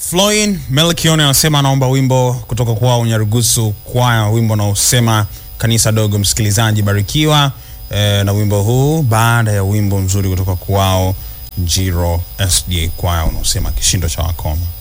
Floyd Melchione anasema anaomba wimbo kutoka kwao Nyarugusu Choir, wimbo unaosema kanisa dogo. Msikilizaji, barikiwa na wimbo huu baada ya wimbo mzuri kutoka kwao Njiro SDA Choir unaosema kishindo cha wakoma.